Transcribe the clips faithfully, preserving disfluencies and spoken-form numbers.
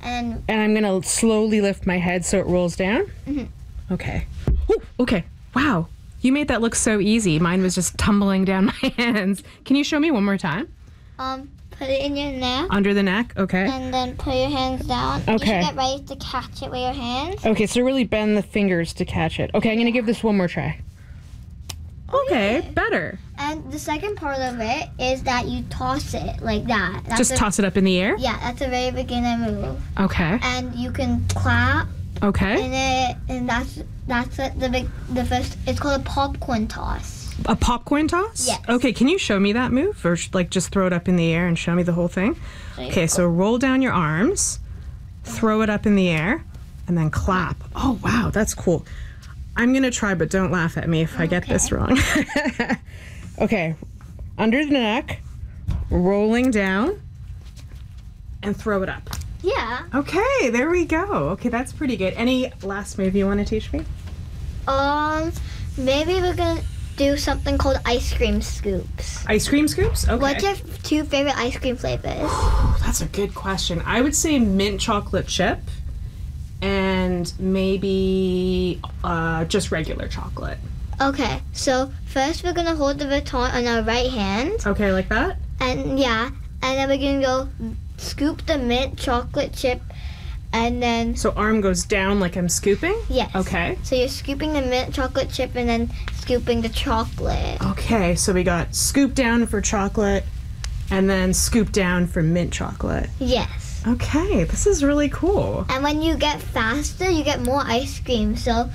And And I'm going to slowly lift my head so it rolls down? Mm-hmm. Okay. Ooh, okay. Wow. You made that look so easy. Mine was just tumbling down my hands. Can you show me one more time? um, put it in your neck. Under the neck? Okay. And then put your hands down. Okay. You should get ready to catch it with your hands. Okay, so really bend the fingers to catch it. Okay, I'm going to give this one more try. Okay, Okay. better. And the second part of it is that you toss it like that. That's Just a, toss it up in the air? Yeah, that's a very beginner move. Okay. And you can clap, Okay. and it, and that's that's it, the big the first. It's called a popcorn toss. A popcorn toss? Yes. Okay, can you show me that move? Or sh- like just throw it up in the air and show me the whole thing? Okay, so roll down your arms, throw it up in the air, and then clap. Oh, wow, that's cool. I'm going to try, but don't laugh at me if I get this wrong. Okay, under the neck, rolling down, and throw it up. Yeah. Okay, there we go. Okay, that's pretty good. Any last move you want to teach me? Um, maybe we're gonna do something called ice cream scoops. Ice cream scoops? Okay. What's your two favorite ice cream flavors? That's a good question. I would say mint chocolate chip and maybe uh, just regular chocolate. Okay, so first we're gonna hold the baton on our right hand, Okay, like that? and yeah, and then we're gonna go scoop the mint chocolate chip, and then So arm goes down like I'm scooping? yes. Okay. So you're scooping the mint chocolate chip and then scooping the chocolate. Okay, so we got scoop down for chocolate and then scoop down for mint chocolate. Yes. Okay, this is really cool. And when you get faster, you get more ice cream. So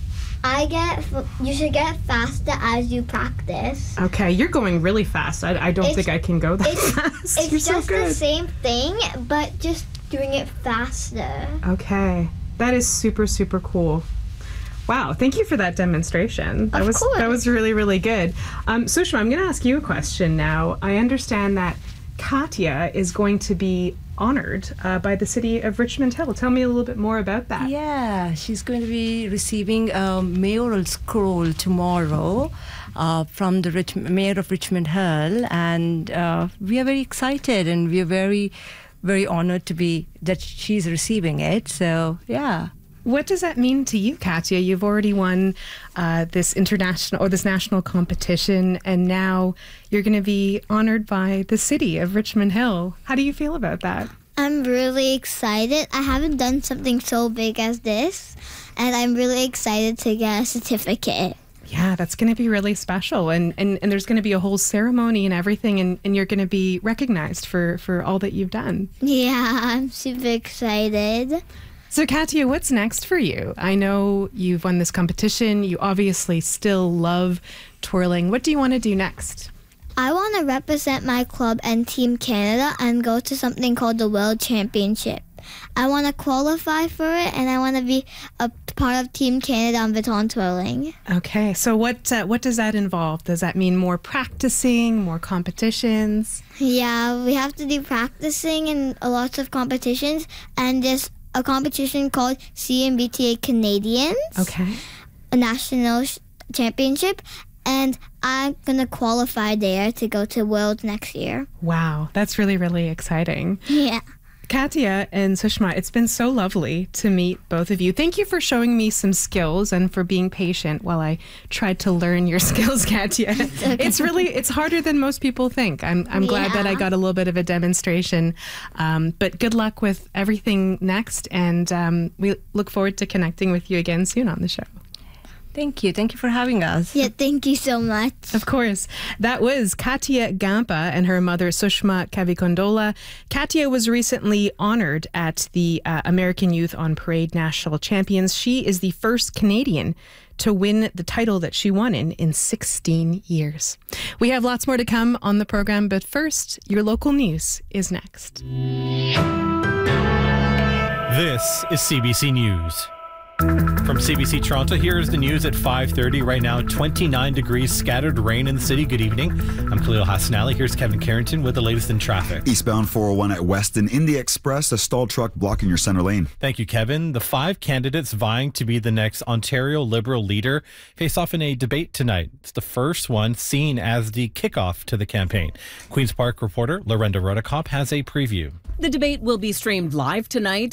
I get, you should get faster as you practice. Okay, you're going really fast. I, I don't It's- think I can go that It's, fast. it's You're just so the good. same thing, but just doing it faster. Okay, that is super, super cool. Wow, thank you for that demonstration. That Of was course. that was really, really good. Um, Sushma, I'm going to ask you a question now. I understand that Katya is going to be honored uh, by the city of Richmond Hill. Tell me a little bit more about that. Yeah, she's going to be receiving a mayoral scroll tomorrow uh, from the Rich- mayor of Richmond Hill, and uh, we are very excited and we are very, very honored to be that she's receiving it. So yeah. What does that mean to you, Katya? You've already won uh, this international or this national competition, and now you're going to be honored by the city of Richmond Hill. How do you feel about that? I'm really excited. I haven't done something so big as this, and I'm really excited to get a certificate. Yeah, that's going to be really special, and, and, and there's going to be a whole ceremony and everything, and, and you're going to be recognized for, for all that you've done. Yeah, I'm super excited. So, Katya, what's next for you? I know you've won this competition. You obviously still love twirling. What do you want to do next? I want to represent my club and Team Canada and go to something called the World Championship. I want to qualify for it, and I want to be a part of Team Canada on baton twirling. Okay, so what uh, what does that involve? Does that mean more practicing, more competitions? Yeah, we have to do practicing and lots of competitions, and there's a competition called C M B T A Canadians, Okay. a national sh- championship, and I'm going to qualify there to go to Worlds next year. Wow, that's really, really exciting. Yeah. Katya and Sushma, it's been so lovely to meet both of you. Thank you for showing me some skills and for being patient while I tried to learn your skills, Katya. It's really, it's harder than most people think. I'm, I'm glad that I Yeah. got a little bit of a demonstration. Um, but good luck with everything next. And um, we look forward to connecting with you again soon on the show. Thank you. Thank you for having us. Yeah, thank you so much. Of course. That was Katya Gampa and her mother, Sushma Kavikondola. Katya was recently honored at the uh, American Youth on Parade National Champions. She is the first Canadian to win the title that she won in in sixteen years. We have lots more to come on the program, but first, your local news is next. This is C B C News. From C B C Toronto, here's the news at five thirty. Right now, twenty-nine degrees, scattered rain in the city. Good evening. I'm Khalil Hassanali. Here's Kevin Carrington with the latest in traffic. Eastbound four oh one at Weston, in the Express, a stalled truck blocking your center lane. Thank you, Kevin. The five candidates vying to be the next Ontario Liberal leader face off in a debate tonight. It's the first one seen as the kickoff to the campaign. Queen's Park reporter Lorenda Rodekop has a preview. The debate will be streamed live tonight